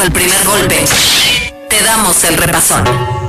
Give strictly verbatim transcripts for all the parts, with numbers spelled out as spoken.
El primer golpe. Te damos el repasón.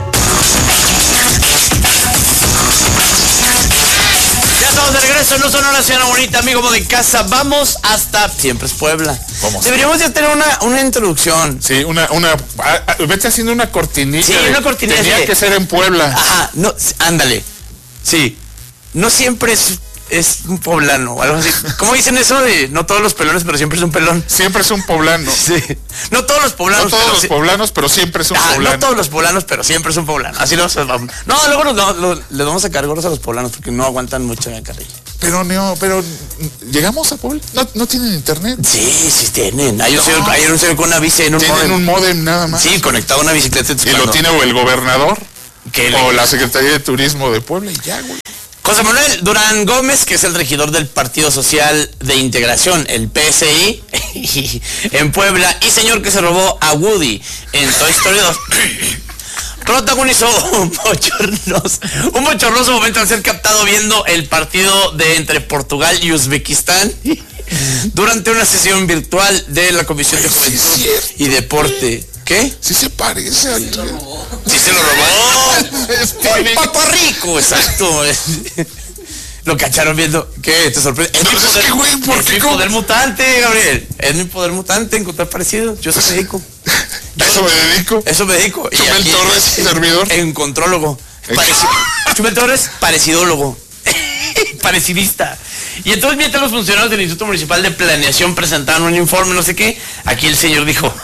Ya estamos de regreso en Sonora Nacional Bonita, amigo de casa. Vamos hasta Siempre es Puebla. Vamos. Deberíamos ya tener una, una introducción. Sí, una, una, a, a, vete haciendo una cortinilla. Sí, una cortinilla. Tenía de... que ser en Puebla. Ajá, no, ándale. Sí. No siempre es, es un poblano o algo así. ¿Cómo dicen eso de no todos los pelones, pero siempre es un pelón? Siempre es un poblano. Sí. No todos los poblanos. No todos pero los sí... poblanos, pero siempre es un ah, poblano. No todos los poblanos, pero siempre es un poblano. Así lo vamos. No, luego nos, lo, lo, les vamos a sacar gorros a los poblanos porque no aguantan mucho en el carril. Pero no, pero llegamos a Puebla. ¿No, no tienen internet? Sí, sí tienen. Hay un, no. señor, hay un señor con una bici en un Tienen modem. un modem nada más. Sí, conectado a una bicicleta. Y cuando... lo tiene o el gobernador que o le... la Secretaría de Turismo de Puebla y ya, güey. José Manuel Durán Gómez, que es el regidor del Partido Social de Integración, el P S I, en Puebla, y señor que se robó a Woody en Toy Story dos, protagonizó un bochornoso, un bochornoso momento al ser captado viendo el partido de entre Portugal y Uzbekistán durante una sesión virtual de la Comisión de Juventud y Deporte. ¿Qué? Sí se parece a... Sí se lo robó. ¡Ay, Paparrico! Exacto. Lo cacharon viendo. ¿Qué? ¿Te sorprende? Es mi Entonces, poder, ¿qué, güey? ¿Por es qué? mi ¿Cómo? poder mutante, Gabriel. Es mi poder mutante encontrar parecido. Yo soy médico. ¿A eso me dedico? Eso me dedico. Y Chumel aquí- Torres, servidor. Encontrólogo. Pareci- Chumel Torres, parecidólogo. Parecidista. Y entonces mientras los funcionarios del Instituto Municipal de Planeación presentaban un informe, no sé qué, aquí el señor dijo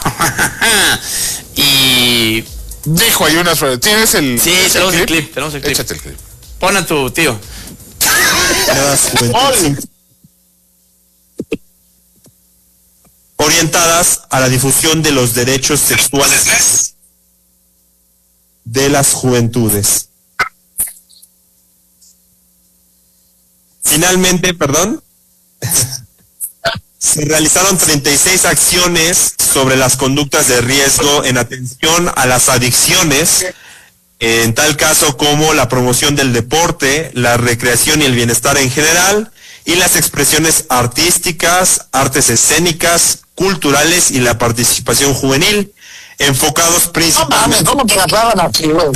y... Dijo ahí unas... ¿Tienes el... Sí, ¿tienes tenemos el clip, tenemos el clip. Échate el clip. Pon a tu tío. Orientadas a la difusión de los derechos sexuales de las juventudes. Finalmente, perdón, se realizaron treinta y seis acciones sobre las conductas de riesgo en atención a las adicciones, en tal caso como la promoción del deporte, la recreación y el bienestar en general, y las expresiones artísticas, artes escénicas, culturales y la participación juvenil, enfocados principalmente... ¿Cómo te la pagan así, güey?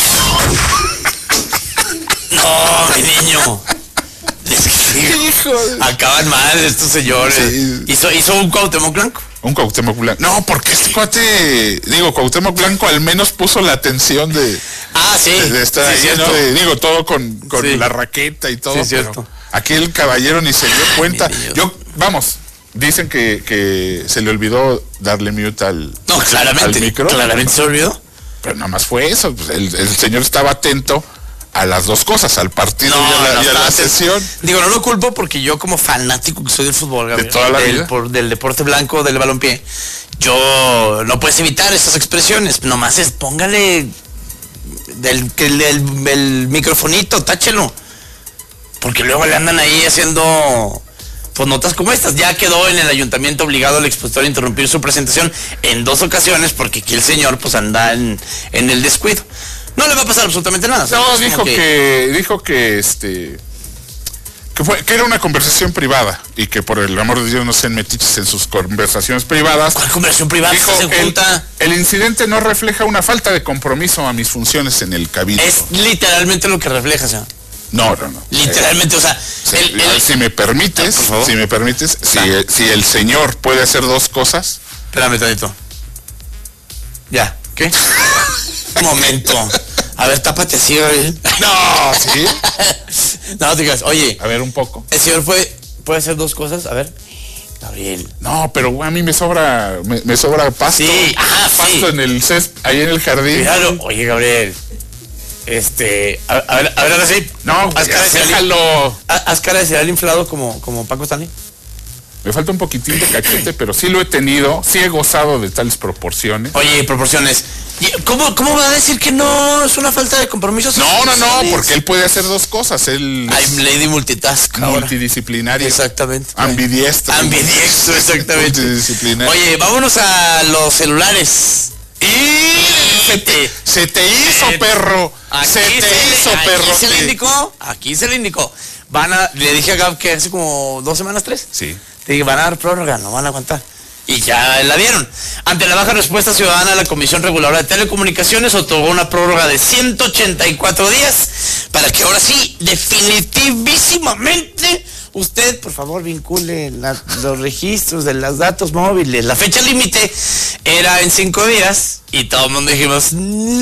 No, mi niño. Es que Hijo de... acaban mal estos señores. Sí. Hizo, hizo un Cuauhtémoc Blanco. Un Cuauhtémoc Blanco. No, porque este cuate... Digo, Cuauhtémoc Blanco al menos puso la atención de... Ah, sí. De, de estar sí, ahí, cierto. ¿no? De- digo, todo con, con Sí. la raqueta y todo. Sí, pero cierto. aquí el caballero ni se dio cuenta. mi Dios. Yo, vamos, dicen que, que se le olvidó darle mute al, No, claramente. al micro. Claramente se olvidó. Pero nada más fue eso. Pues el, el señor estaba atento a las dos cosas, al partido No, y a la, no y a estaba la atento. sesión. Digo, no lo culpo porque yo como fanático que soy del fútbol, Gabriel, toda la del, vida. por- del deporte blanco, del balompié, yo no puedes evitar esas expresiones. Nomás es, póngale del, que el, del- el microfonito, táchelo. Porque luego le andan ahí haciendo pues notas como estas. Ya quedó en el ayuntamiento obligado el expositor a interrumpir su presentación en dos ocasiones porque aquí el señor pues anda en, en el descuido. No le va a pasar absolutamente nada. No, ¿sabes? dijo Como que... dijo que este que fue que era una conversación privada y que por el amor de Dios no sean metiches en sus conversaciones privadas. ¿Cuál conversación privada? Dijo, Se el, junta. el incidente no refleja una falta de compromiso a mis funciones en el cabildo. Es literalmente lo que refleja, o sea, No, no, no. literalmente, o sea, Sí, el- el- si me permites, Ah, por favor. si me permites, si, Ah. el- si el señor puede hacer dos cosas, espérame tantito. Ya, ¿qué? Un momento. A ver, tápate así, Gabriel. no, sí, No, te digas, oye, a ver un poco. el señor puede, puede hacer dos cosas, a ver. Gabriel. No, pero a mí me sobra, me, me sobra pasto, Sí, ajá, pasto sí. en el césped, ahí en el jardín. Míralo. Oye, Gabriel. Este, a, a ver, a ver, ahora sí. No, haz cara de cereal, déjalo. haz- haz cara de cereal inflado como, como Paco Stanley. Me falta un poquitín de cachete, pero sí lo he tenido, sí he gozado de tales proporciones. Oye, proporciones. ¿Y ¿Cómo, ¿Cómo va a decir que no es una falta de compromiso? No, no, no, ¿Sabes? porque él puede hacer dos cosas, él es I'm Lady Multitask ahora. multidisciplinario, Exactamente. ambidiestro. Ambidiestro, exactamente. Multidisciplinario. Oye, vámonos a los celulares. Y se te, se te hizo, Eh, perro. Aquí Se te le- hizo, aquí perro. se le Sí. indicó, aquí se le indicó. Van a, le dije a Gab que hace como dos semanas, tres. Sí. Te dije, van a dar prórroga, no van a aguantar. y ya la dieron. Ante la baja respuesta ciudadana, la Comisión Reguladora de Telecomunicaciones otorgó una prórroga de ciento ochenta y cuatro días para que ahora sí, definitivísimamente, usted, por favor, vincule la, los registros de los datos móviles. La fecha límite era en cinco días y todo el mundo dijimos,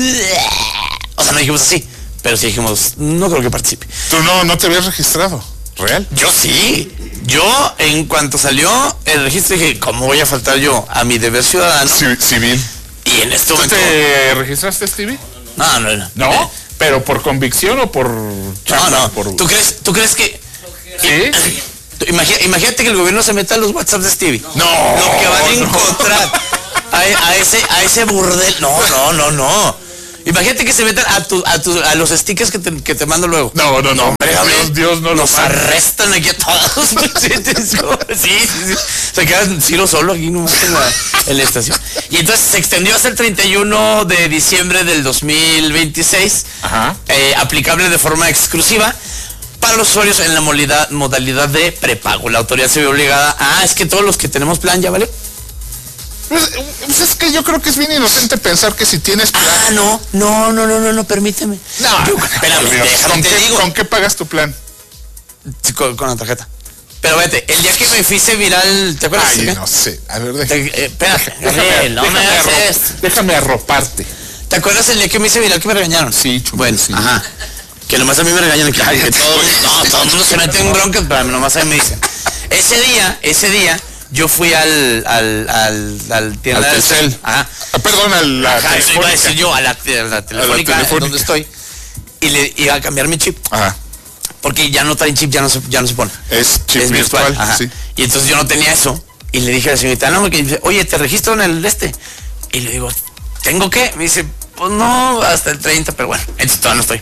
o sea, no dijimos así, pero sí dijimos, no creo que participe. Tú no, no te habías registrado, ¿real? Yo sí. Yo, en cuanto salió el registro, dije, ¿cómo voy a faltar yo a mi deber ciudadano? Sí, civil. Y en este ¿Tú momento... te registraste, Stevie? No, no, no. ¿No? ¿Pero por convicción o por chamba? No, no. Por... ¿Tú crees, ¿Tú crees que...? ¿Sí? Imagínate, imagínate que el gobierno se meta a los WhatsApp de Stevie. No. Lo que van a no. encontrar a, a ese a ese burdel. No, no, no, no. Imagínate que se metan a tu, a tu, a los stickers que te, que te mando luego. No, no, no. Hombre, Dios, Dios no nos lo manda. arrestan aquí a todos. Sí, sí, sí. Se quedan Ciro solo aquí nomás en la, en la estación. Y entonces se extendió hasta el treinta y uno de diciembre del dos mil veintiséis. Ajá. Eh, aplicable de forma exclusiva para los usuarios en la modalidad, modalidad de prepago. La autoridad se ve obligada a... Ah, es que todos los que tenemos plan ya, ¿vale? Pues, pues es que yo creo que es bien inocente pensar que si tienes plan... Ah, no, no, no, no, no, no, permíteme. No, Yo, espérame, Dios, déjame ¿con te qué, digo. ¿con qué pagas tu plan? Sí, Con, con la tarjeta. Pero vete, el día que me fuiste viral, ¿te acuerdas? Ay, ¿Qué? no sé. A ver, Te- déjame, eh, espérate, déjame, Gabriel, no me déjame, hagas arro- esto. déjame arroparte. ¿Te acuerdas el día que me hice viral que me regañaron? Sí, chulo, Bueno, sí. ajá. Que nomás a mí me regañan, que, que Cállate, todo, güey. no, todo el mundo se mete en broncas, pero nomás a mí me dicen. Ese día, ese día, yo fui al, al, al, al tienda Al del- Telcel. Ajá. Ah, perdón, a la Ajá, eso iba a decir telefónica. yo, a la, a la telefónica, telefónica. donde estoy. Y le iba a cambiar mi chip. Ajá. Porque ya no traen chip, ya no se, ya no se pone. Es chip Es virtual, virtual. Ajá. sí. Y entonces yo no tenía eso. Y le dije a la señorita, no, porque dice, oye, ¿te registro en el de este? Y le digo, ¿tengo qué? Me dice, pues no, hasta el treinta, pero bueno, entonces todavía no estoy.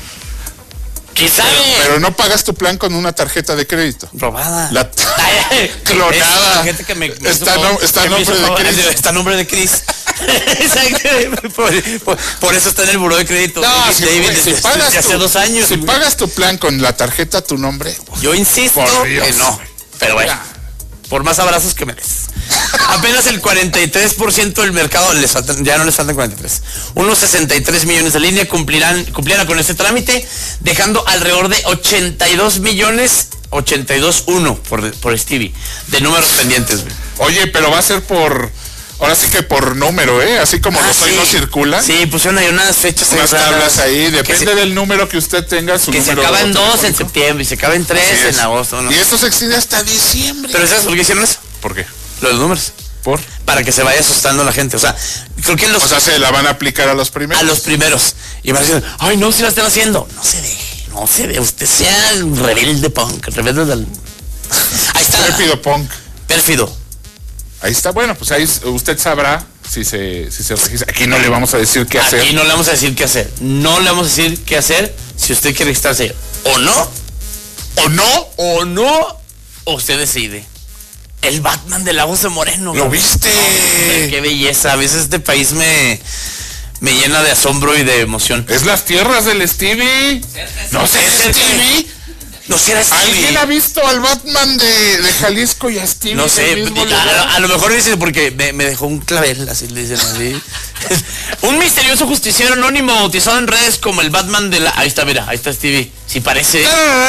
¿Qué sabe? Pero no pagas tu plan con una tarjeta de crédito. Robada. La Ay, clonada. esa gente que me, me Está hizo- no- está que me nombre hizo de favor- Chris. Está a nombre de Chris. Exacto. Por, por- por eso está en el buró de crédito. No, David, si, David, güey, si desde- pagas desde hace tu, dos años. si güey. pagas tu plan con la tarjeta a tu nombre, Yo insisto Por Dios. que no. Pero bueno, Ya. por más abrazos que me des. Apenas el cuarenta y tres por ciento del mercado, les faltan, ya no les faltan cuarenta y tres. Unos sesenta y tres millones de línea cumplirán, cumplirán con este trámite, dejando alrededor de ochenta y dos millones, ochenta y dos uno por, por Stevie, de números pendientes, güey. oye, pero va a ser por, ahora sí que por número, ¿eh? Así como Ah, los hoy sí. no circulan. Sí, pusieron ahí unas fechas. Unas raras. tablas ahí, Que depende se- del número que usted tenga, su Que se número acaba en dos en telefónico. septiembre y se acaba en Así tres es. en agosto, ¿no? Y esto se extiende hasta diciembre. Pero ¿sabes por qué hicieron eso? ¿Por qué? Los números. ¿Por? Para que se vaya asustando la gente. O sea, creo que los... O sea, se la van a aplicar a los primeros. a los primeros. Y van a decir, ay, no, si la están haciendo. No se deje, no se deje. Usted sea rebelde punk, rebelde del... Ahí está. Pérfido Punk. Pérfido. Ahí está, bueno, pues ahí usted sabrá si se, si se registra. Aquí no le vamos a decir qué hacer. Aquí no le vamos a decir qué hacer. No le vamos a decir qué hacer si usted quiere registrarse. O no, ¿O no? o no, o usted decide. El Batman de Lagos de Moreno. ¿Lo güey. viste? Hombre, qué belleza. A veces este país me, me llena de asombro y de emoción. Es las tierras del Stevie. No sé, cerca. Stevie. No será Stevie. ¿Alguien ha visto al Batman de, de Jalisco y a Stevie? No en sé, el mismo a, lugar? a- a lo mejor dice porque me, me dejó un clavel, así le dicen así. Un misterioso justiciero anónimo bautizado en redes como el Batman de la... Ahí está, mira, ahí está Stevie. Sí parece.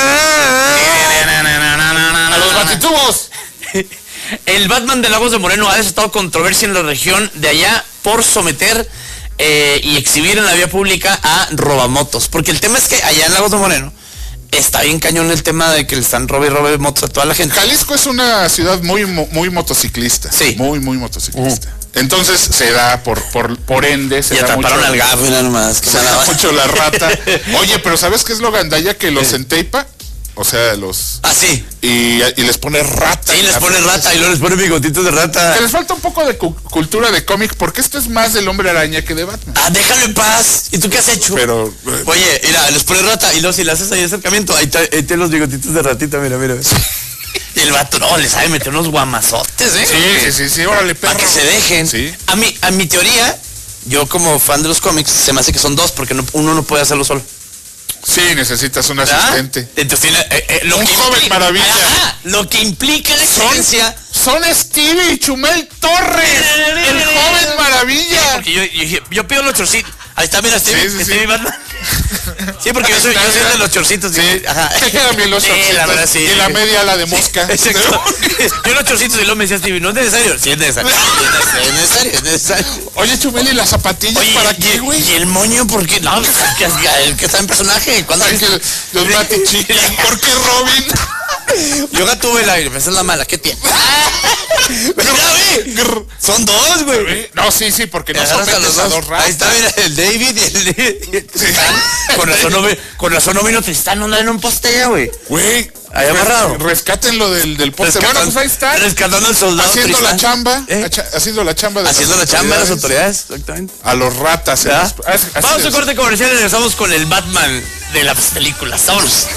¡A los batitubos! El Batman de Lagos de Moreno ha desatado controversia en la región de allá por someter eh, y exhibir en la vía pública a robamotos. Porque el tema es que allá en Lagos de Moreno está bien cañón el tema de que le están robe y robe motos a toda la gente. Jalisco es una ciudad muy mo- muy motociclista. Sí. Muy, muy motociclista. Entonces se da por, por, por ende, se Y da atraparon mucho, al gafo y nada más. Que se nada da más. mucho la rata. Oye, pero ¿sabes qué es lo gandalla? Que los enteipa, o sea, los... Ah, sí. Y, y les pone rata. Sí, en les la pone frente. rata y luego les pone bigotitos de rata. Que les falta un poco de cu- cultura de cómic, porque esto es más del Hombre Araña que de Batman. Ah, déjalo en paz. ¿Y tú qué has hecho? Pero... eh, Oye, mira, les pone rata y luego si le haces ahí acercamiento, ahí te, ahí te los bigotitos de ratita, mira, mira. Y el vato, no, le sabe meter unos guamazotes, ¿eh? Sí, sí, sí, sí, órale, perro. Para que se dejen. Sí. A mi, a mi teoría, yo como fan de los cómics, se me hace que son dos, porque no- uno no puede hacerlo solo. Sí, necesitas un ¿verdad? asistente. Entonces, eh, eh, lo Un que joven implica- maravilla. Ajá, lo que implica la Son, excelencia. son Stevie y Chumel Torres, el joven maravilla. Porque yo, yo, yo pido los chorcitos. Ahí está, mira, Stevie, Sí, sí, sí. Stevie Batman. Sí, porque yo soy, yo soy de los chorcitos. Sí, ajá. Te quedan bien los Sí, chorcitos. la verdad, sí. Y la media la de mosca. Exacto. Yo los chorcitos y luego me decía Stevie, no es necesario. Sí, es necesario. Sí, es necesario, es necesario. Oye, Chumel, ¿y las zapatillas Oye, para y- qué, güey? Y el moño, ¿por qué? No, que, el que está en personaje. ¿Cuándo Ay, que los mate chicos. ¿Por qué Robin? Yo ya tuve la, esa es la mala, ¿qué tiene? Mira, güey, son dos, güey. No, sí, sí, porque no Te son agarras a los a dos. dos ratas. Ahí está, mira, el David y el, y el Tristán. Con razón no, ve- con razón no vino Tristán, no anda en un poste ya, güey. Güey, Ahí amarrado. rescátenlo del, del poste. Bueno, pues ahí está. Rescatando al soldado Haciendo la Tristán. chamba. ¿Eh? hacha- Haciendo la chamba de Haciendo la las chamba de las autoridades. autoridades, exactamente. A los ratas. en ¿Verdad? las- así- así Vamos a es. corte comercial y regresamos con el Batman de las películas. Vámonos.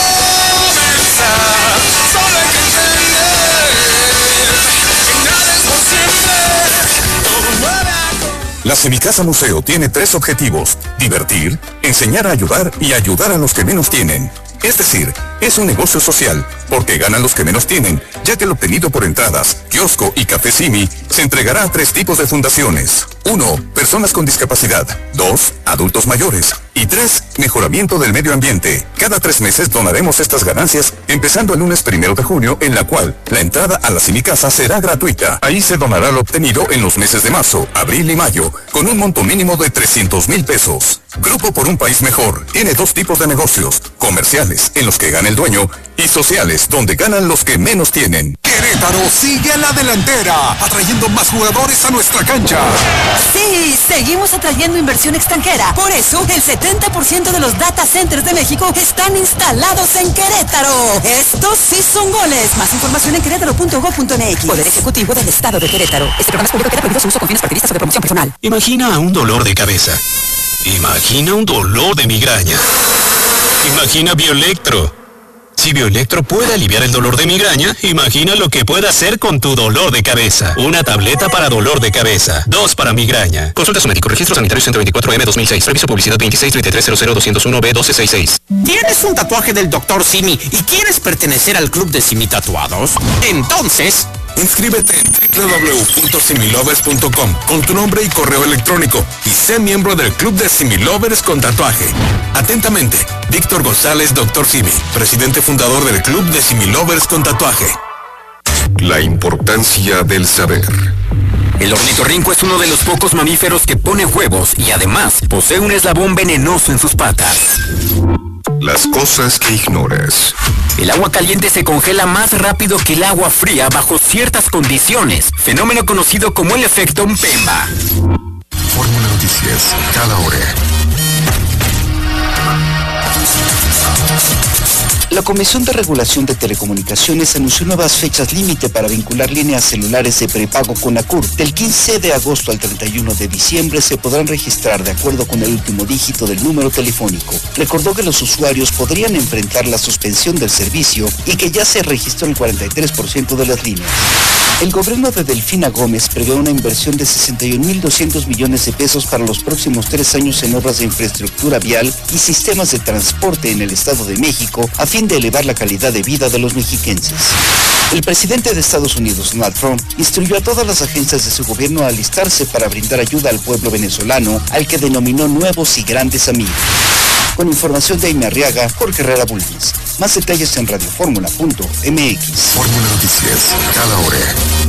La Semicasa Museo tiene tres objetivos: divertir, enseñar a ayudar y ayudar a los que menos tienen. Es decir, es un negocio social, porque ganan los que menos tienen, ya que el obtenido por entradas, kiosco y café Simi se entregará a tres tipos de fundaciones. Uno, personas con discapacidad. Dos, adultos mayores. Y tres, mejoramiento del medio ambiente. Cada tres meses donaremos estas ganancias, empezando el lunes primero de junio, en la cual la entrada a la Semicasa será gratuita. Ahí se donará lo obtenido en los meses de marzo, abril y mayo, con un monto mínimo de trescientos mil pesos. Grupo por un País Mejor tiene dos tipos de negocios: comerciales, en los que gana el dueño, y sociales, donde ganan los que menos tienen. Querétaro sigue a la delantera, atrayendo más jugadores a nuestra cancha. Sí, seguimos atrayendo inversión extranjera. Por eso, el setenta por ciento de los data centers de México están instalados en Querétaro. Estos sí son goles. Más información en querétaro punto gob punto eme equis. Poder Ejecutivo del Estado de Querétaro. Este programa es público, queda prohibido su uso con fines partidistas o de promoción personal. Imagina un dolor de cabeza. Imagina un dolor de migraña. Imagina Bioelectro. Si Bioelectro puede aliviar el dolor de migraña, imagina lo que puede hacer con tu dolor de cabeza. Una tableta para dolor de cabeza. Dos para migraña. Consulta su médico. Registro sanitario ciento veinticuatro eme dos mil seis. Servicio publicidad veintiséis treinta y tres cero cero doscientos uno be doce sesenta y seis. ¿Tienes un tatuaje del doctor Simi y quieres pertenecer al club de Simi Tatuados? Entonces, Inscríbete en doble u doble u doble u punto similovers punto com con tu nombre y correo electrónico y sé miembro del club de Similovers con tatuaje. Atentamente, Víctor González, doctor Simi, presidente fundador del club de Similovers con tatuaje. La importancia del saber. el ornitorrinco es uno de los pocos mamíferos que pone huevos y además posee un eslabón venenoso en sus patas. Las cosas que ignoras. El agua caliente se congela más rápido que el agua fría bajo ciertas condiciones, fenómeno conocido como el efecto Mpemba. Fórmula Noticias, cada hora. La Comisión de Regulación de Telecomunicaciones anunció nuevas fechas límite para vincular líneas celulares de prepago con ACUR. Del quince de agosto al treinta y uno de diciembre se podrán registrar de acuerdo con el último dígito del número telefónico. Recordó que los usuarios podrían enfrentar la suspensión del servicio y que ya se registró el cuarenta y tres por ciento de las líneas. El gobierno de Delfina Gómez prevé una inversión de sesenta y un mil doscientos millones de pesos para los próximos tres años en obras de infraestructura vial y sistemas de transporte en el Estado de México a fin de elevar la calidad de vida de los mexiquenses. El presidente de Estados Unidos, Donald Trump, instruyó a todas las agencias de su gobierno a alistarse para brindar ayuda al pueblo venezolano, al que denominó nuevos y grandes amigos. Con información de Aime Arriaga, Jorge Herrera Bulnes. Más detalles en radioformula punto eme equis. Fórmula Noticias, cada hora.